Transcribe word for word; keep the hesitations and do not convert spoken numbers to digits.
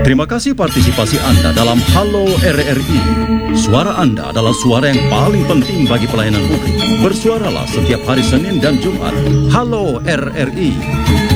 Terima kasih partisipasi Anda dalam Halo R R I. Suara Anda adalah suara yang paling penting bagi pelayanan publik. Bersuaralah setiap hari Senin dan Jumat. Halo R R I.